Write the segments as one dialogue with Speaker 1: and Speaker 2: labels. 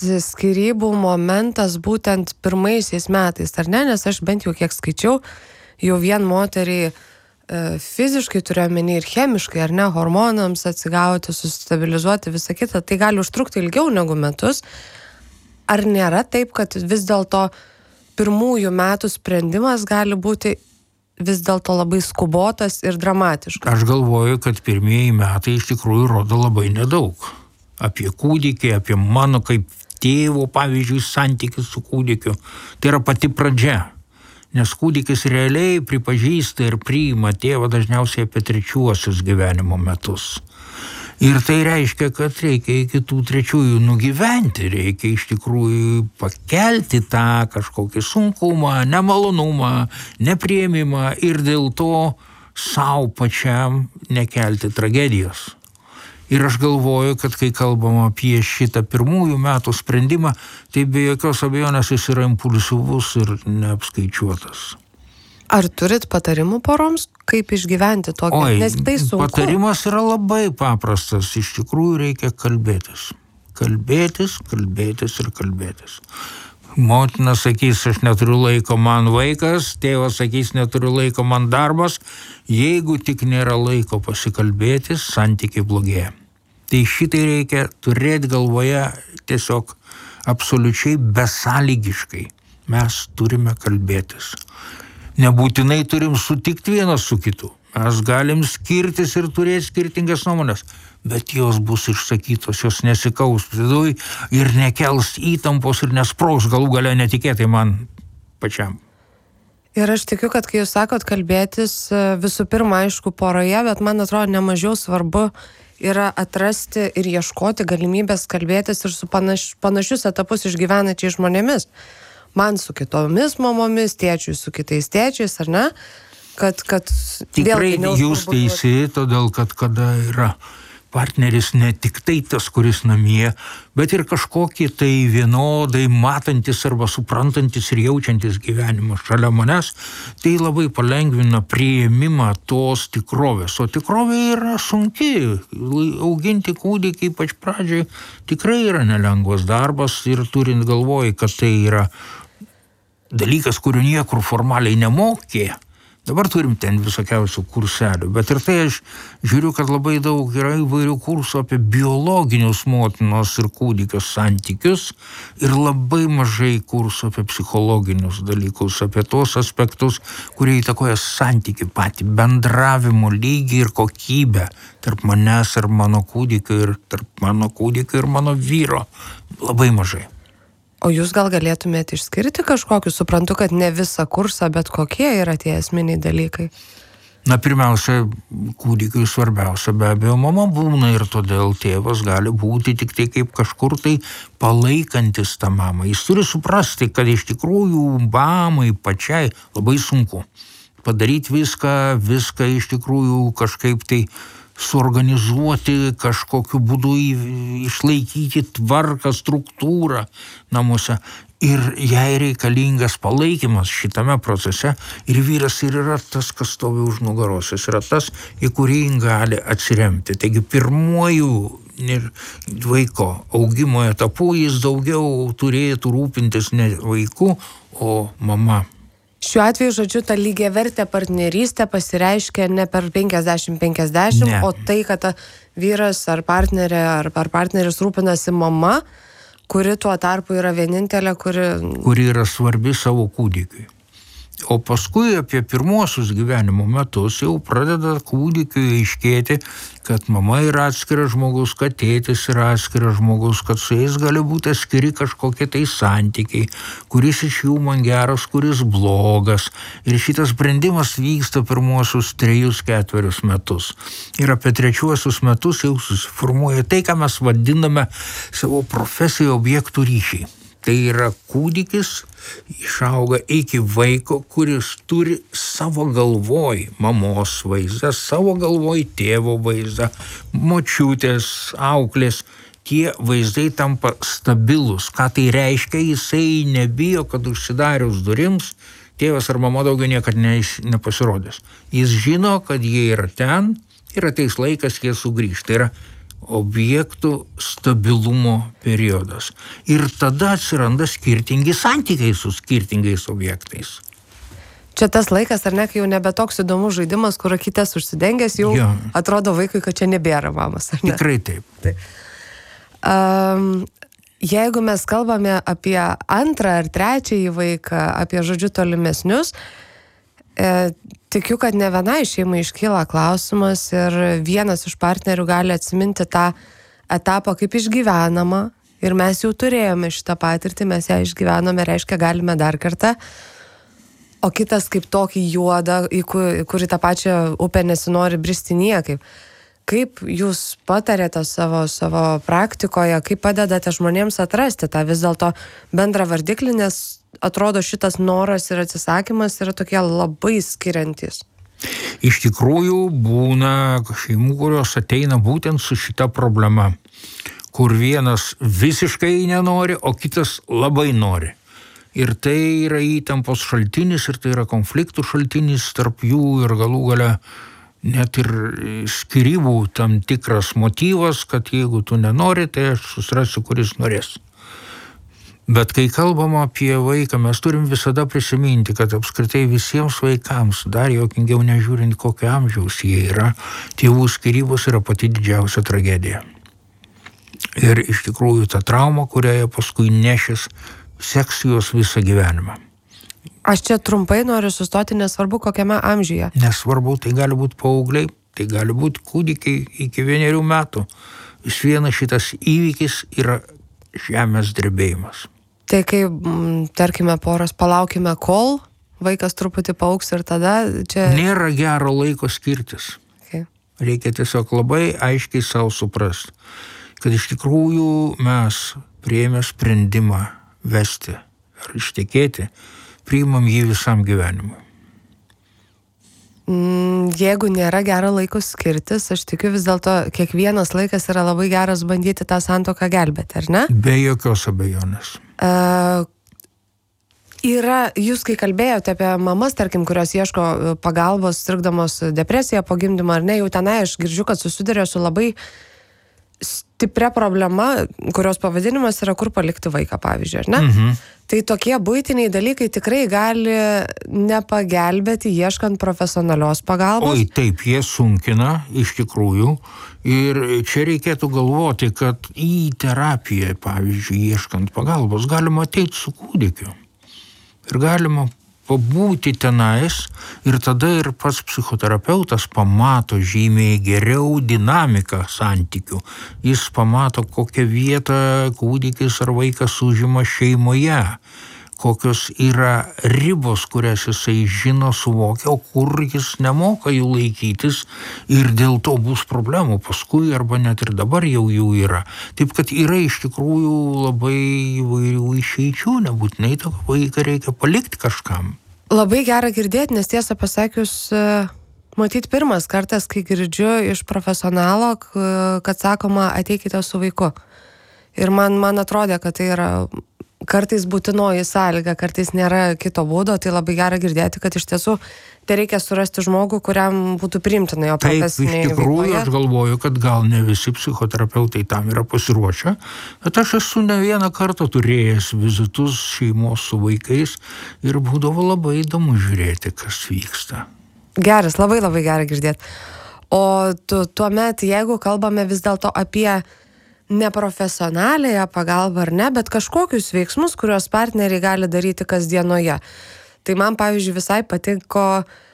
Speaker 1: skyrybų momentas būtent pirmaisiais metais, ar ne? Nes aš bent jau kiek skaičiau, jau vien moteriai fiziškai turiu omeny ir chemiškai, ar ne, hormonams atsigauti, susistabilizuoti, visą kitą, tai gali užtrukti ilgiau negu metus. Ar nėra taip, kad vis dėlto pirmųjų metų sprendimas gali būti vis dėlto labai skubotas ir dramatiškas?
Speaker 2: Aš galvoju, kad pirmieji metai iš tikrųjų rodo labai nedaug. Apie kūdikį, apie mano kaip tėvo, pavyzdžiui, santykį su kūdikiu. Tai yra pati pradžia. Nes kūdikis realiai pripažįsta ir priima tėvą dažniausiai apie 3 gyvenimo metus. Ir tai reiškia, kad reikia iki tų 3 nugyventi, reikia iš tikrųjų pakelti tą kažkokį sunkumą, nemalonumą, nepriėmimą ir dėl to savo pačiam nekelti tragedijos. Ir aš galvoju, kad kai kalbam apie šitą pirmųjų metų sprendimą, tai be jokios abejonės jis yra impulsyvus ir neapskaičiuotas.
Speaker 1: Ar turit patarimų poroms, kaip išgyventi tokį? Nes tai sunku.
Speaker 2: Patarimas yra labai paprastas. Iš tikrųjų reikia kalbėtis. Kalbėtis ir kalbėtis. Motina sakys, aš neturiu laiko, man vaikas, tėvas sakys, neturiu laiko, man darbas. Jeigu tik nėra laiko pasikalbėti, santykiai blogėja. Tai šitai reikia turėti galvoje tiesiog absoliučiai besąlygiškai. Mes turime kalbėtis. Nebūtinai turim sutikti vienas su kitu. Mes galim skirtis ir turėti skirtingas nuomonės, bet jos bus išsakytos, jos nesikaus viduj ir nekels įtampos ir nesprogs galų gale netikėtai man pačiam.
Speaker 1: Ir aš tikiu, kad kai jūs sakot kalbėtis, visų pirma, aišku, poroje, bet man atrodo nemažiau svarbu yra atrasti ir ieškoti galimybės kalbėtis ir su panašius etapus išgyvenančiais žmonėmis. Man su kitomis mamomis, tėčiui su kitais tėčiais, ar ne? Kad
Speaker 2: tikrai jūs teisi, todėl kad kada yra partneris ne tik tai tas, kuris namie, bet ir kažkokie tai vienodai matantis arba suprantantis ir jaučiantis gyvenimą šalia manęs, tai labai palengvina priėmimą tos tikrovės. O tikrovė yra sunki. Auginti kūdikį ypač pradžiai tikrai yra nelengvas darbas ir turint galvoj, kad tai yra dalykas, kurių niekur formaliai nemokė. Dabar turim ten visokiausių kurselių, bet ir tai aš žiūriu, kad labai daug yra įvairių kursų apie biologinius motinos ir kūdikio santykius ir labai mažai kursų apie psichologinius dalykus, apie tos aspektus, kurie įtakoja santykį patį, bendravimo lygį ir kokybę tarp manęs ir mano kūdikio ir tarp mano kūdikio ir mano vyro. Labai mažai.
Speaker 1: O jūs gal galėtumėte išskirti kažkokius, suprantu, kad ne visą kursą, bet kokie yra tie esminiai dalykai?
Speaker 2: Na, pirmiausia, kūdikiui svarbiausia be abejo mama būna ir todėl tėvas gali būti tik tai kaip kažkur tai palaikantis tą mamą. Jis turi suprasti, kad iš tikrųjų mamai pačiai labai sunku padaryti viską iš tikrųjų kažkaip tai suorganizuoti, kažkokiu būdu išlaikyti tvarką, struktūrą namuose. Ir jai reikalingas palaikymas šitame procese. Ir vyras ir yra tas, kas stovi už nugaros. Jis yra tas, į kurį gali atsiremti. Taigi pirmuoju vaiko augimo etapu jis daugiau turėtų rūpintis ne vaiku, o mama.
Speaker 1: Šiuo atveju, žodžiu, ta lygiavertė partnerystė pasireiškia ne per 50-50, o tai, kad vyras ar partnerė ar partneris rūpinasi mama, kuri tuo tarpu yra vienintelė,
Speaker 2: kuri yra svarbi savo kūdikiui. O paskui apie pirmuosius gyvenimo metus jau pradeda kūdikiui aiškėti, kad mama yra atskiras žmogus, kad tėtis yra atskiras žmogus, kad su jais gali būti atskiri kažkokie tai santykiai, kuris iš jų man geras, kuris blogas. Ir šitas sprendimas vyksta pirmuosius 3-4 metus. Ir apie 3 metus jau susiformuoja tai, ką mes vadiname savo profesijų objektų ryšiai. Tai yra kūdikis išauga iki vaiko, kuris turi savo galvoj mamos vaizdą, savo galvoj tėvo vaizdą, močiutės, auklės. Tie vaizdai tampa stabilus. Ką tai reiškia? Jisai nebijo, kad užsidarius durims tėvas ar mama daugiau niekad nepasirodės. Jis žino, kad jie yra ten ir ateis laikas, jie sugrįžta. Tai yra objektų stabilumo periodas. Ir tada atsiranda skirtingi santykiai su skirtingais objektais.
Speaker 1: Čia tas laikas, ar ne, kai jau nebe toks įdomus žaidimas, kur akytės užsidengęs, jau atrodo vaikui, kad čia nebėra mamas, ar ne?
Speaker 2: Tikrai taip.
Speaker 1: Jeigu mes kalbame apie antrą ar trečiąjį vaiką, apie žodžiu tolimesnius, tikiu, kad ne vienai šeimai iškyla klausimas ir vienas iš partnerių gali atsiminti tą etapą kaip išgyvenamą ir mes jau turėjome šitą patirtį, mes ją išgyvenome, reiškia galime dar kartą, o kitas kaip tokį juodą, į kurį tą pačią upę nesinori bristi niekaip. Kaip jūs patarėte savo praktikoje, kaip padedate žmonėms atrasti tą vis dėlto bendrą vardiklį, nes atrodo šitas noras ir atsisakymas yra tokie labai skiriantys.
Speaker 2: Iš tikrųjų būna šeimų, kurios ateina būtent su šita problema, kur vienas visiškai nenori, o kitas labai nori. Ir tai yra įtampos šaltinis, ir tai yra konfliktų šaltinis tarp jų ir galų gale net ir skyrybų tam tikras motyvas, kad jeigu tu nenori, tai aš susirasiu, kuris norės. Bet kai kalbam apie vaiką, mes turim visada prisiminti, kad apskritai visiems vaikams, dar jokingiau nežiūrint kokio amžiaus jie yra, tėvų skyrybos yra pati didžiausia tragedija. Ir iš tikrųjų ta trauma, kurią jie paskui nešis, seks juos visą gyvenimą.
Speaker 1: Aš čia trumpai noriu sustoti, nesvarbu kokiame amžiuje.
Speaker 2: Nesvarbu, tai gali būti paaugliai, tai gali būti kūdikiai iki 1 metų. Vis vienas šitas įvykis yra žemės drebėjimas.
Speaker 1: Tai kai, tarkime, poros palaukime, kol vaikas truputį paaugs ir tada čia...
Speaker 2: Nėra gero laiko skirtis.
Speaker 1: Okay.
Speaker 2: Reikia tiesiog labai aiškiai savo suprasti, kad iš tikrųjų mes priėmę sprendimą vesti ar ištekėti, priimam jį visam gyvenimui.
Speaker 1: Jeigu nėra gero laiko skirtis, aš tikiu vis dėlto kiekvienas laikas yra labai geras bandyti tą santuoką gelbėti, ar ne?
Speaker 2: Be jokios abejonės.
Speaker 1: Jūs kai kalbėjote apie mamas, tarkim, kurios ieško pagalbos, sirgdamos depresiją po gimdymo, ar ne, jau tenai aš girdžiu, kad susiduria su labai stipria problema, kurios pavadinimas yra kur palikti vaiką, pavyzdžiui, ar ne?
Speaker 2: Mhm.
Speaker 1: Tai tokie buitiniai dalykai tikrai gali nepagelbėti ieškant profesionalios pagalbos.
Speaker 2: Oi, taip, jie sunkina, iš tikrųjų. Ir čia reikėtų galvoti, kad į terapiją, pavyzdžiui, ieškant pagalbos, galima ateiti su kūdikiu. Ir galima pabūti tenais ir tada ir pats psichoterapeutas pamato žymiai geriau dinamiką santykių. Jis pamato, kokią vietą kūdikis ar vaikas užima šeimoje, kokios yra ribos, kurias jisai žino, suvokia, o kur jis nemoka jų laikytis ir dėl to bus problemų paskui arba net ir dabar jau jų yra. Taip, kad yra iš tikrųjų labai įvairių išeičių, nebūtinai tą vaiką reikia palikti kažkam.
Speaker 1: Labai gera girdėti, nes tiesą pasakius, matyt pirmas kartas, kai girdžiu iš profesionalo, kad sakoma, ateikite su vaiku. Ir man atrodė, kad tai yra kartais būtinoji sąlyga, kartais nėra kito būdo, tai labai gera girdėti, kad iš tiesų tai reikia surasti žmogų, kuriam būtų priimtina jo profesinėje veikloje.
Speaker 2: Taip, iš tikrųjų aš galvoju, kad gal ne visi psichoterapeutai tam yra pasiruošę, bet aš esu ne vieną kartą turėjęs vizitus šeimos su vaikais ir būdavo labai įdomu žiūrėti, kas vyksta.
Speaker 1: Geras, labai gera girdėti. O tuomet, jeigu kalbame vis dėlto apie neprofesionaliąją pagalbą ar ne, bet kažkokius veiksmus, kuriuos partneriai gali daryti kasdienoje. Tai man, pavyzdžiui, visai patiko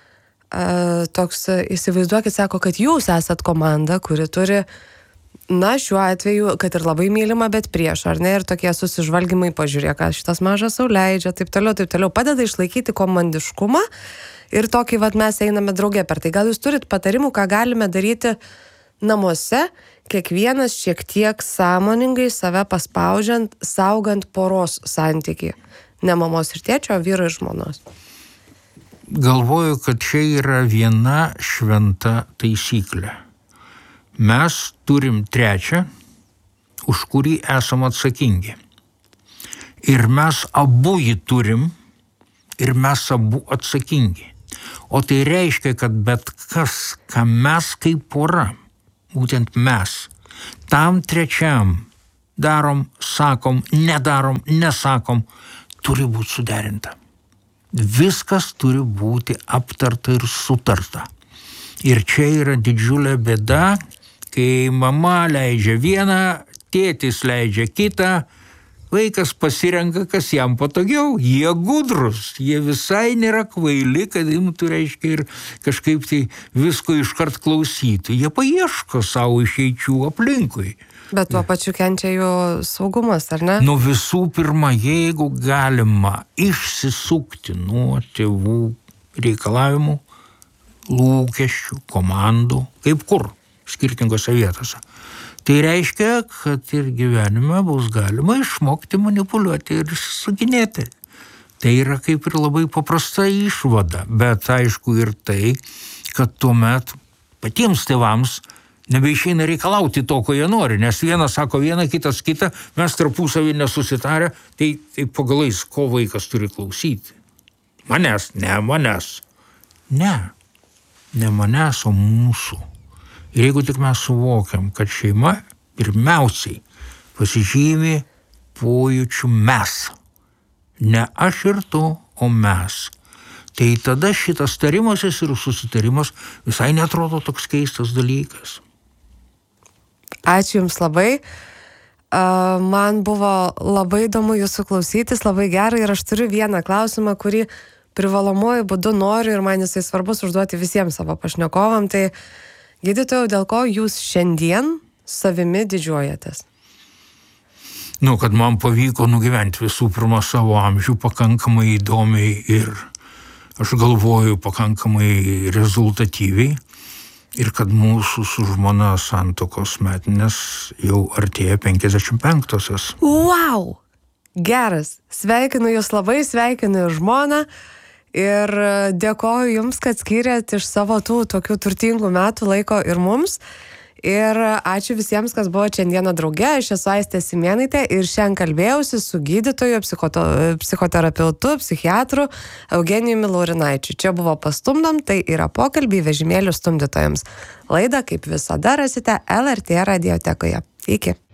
Speaker 1: toks, įsivaizduokit, sako, kad jūs esat komanda, kuri turi, na, šiuo atveju, kad ir labai mylima, bet prieš, ar ne, ir tokie susižvalgymai, pažiūrėk, ką šitas mažas sau leidžia, taip toliau, padeda išlaikyti komandiškumą ir tokį, mes einame drauge per tai. Gal jūs turit patarimų, ką galime daryti namuose, kiekvienas šiek tiek sąmoningai save paspaudžiant, saugant poros santykį. Ne mamos ir tėčio, o vyro ir žmonos.
Speaker 2: Galvoju, kad čia yra viena šventa taisyklė. Mes turim trečią, už kurį esam atsakingi. Ir mes abu jį turim, ir mes abu atsakingi. O tai reiškia, kad bet kas, ką mes kaip pora, būtent mes, Tam trečiam darom, sakom, nedarom, nesakom, turi būti suderinta. Viskas turi būti aptarta ir sutarta. Ir čia yra didžiulė bėda, kai mama leidžia vieną, tėtis leidžia kitą, vaikas pasirenka, kas jam patogiau. Jie gudrus, jie visai nėra kvaili, kad imtų, reiškia, ir kažkaip tai visko iškart klausytų. Jie paieško savo išeičių aplinkui.
Speaker 1: Bet tuo pačiu kenčia jų saugumas, ar ne?
Speaker 2: Nu visų pirma, jeigu galima išsisukti nuo tėvų reikalavimų, lūkesčių, komandų, kaip kur, skirtingose vietose. Tai reiškia, kad ir gyvenime bus galima išmokti manipuliuoti ir suginėti. Tai yra kaip ir labai paprasta išvada, bet aišku ir tai, kad tuomet patiems tėvams nebeišeina reikalauti to, ko jie nori, nes vienas sako vieną, kitas kitą, mes tarpusavį nesusitarę, tai pagalais, ko vaikas turi klausyti. Manęs, ne manęs. Ne manęs, o mūsų. Ir jeigu tik mes suvokiam, kad šeima pirmiausiai pasižymi pojūčių mes. Ne aš ir tu, o mes. Tai tada šitas tarimasis ir susitarimas visai netrodo toks keistas dalykas.
Speaker 1: Ačiū Jums labai. Man buvo labai įdomu Jūsų klausytis, labai gerai, ir aš turiu vieną klausimą, kurį privalomuoju būdu noriu ir man jisai svarbus užduoti visiems savo pašnekovam. Tai gydytojau, dėl ko Jūs šiandien savimi didžiuojatės?
Speaker 2: Kad man pavyko nugyventi visų pirma savo amžių pakankamai įdomiai ir aš galvoju pakankamai rezultatyviai. Ir kad mūsų su žmona santuokos metinės jau artėja 55-osios.
Speaker 1: Wow! Geras. Sveikinu Jūs labai, sveikinu ir žmoną. Ir dėkoju Jums, kad skyrėt iš savo tų tokių turtingų metų laiko ir mums. Ir ačiū visiems, kas buvo šiandieną drauge. Aš esu Aistė Simėnaitė ir šiandien kalbėjausi su gydytoju, psichoterapeutu, psichiatru Eugenijumi Laurinaičiu. Čia buvo Pastumdom, tai yra pokalbiai vežimėlių stumdytojams. Laidą, kaip visada, rasite LRT radiotekoje. Iki.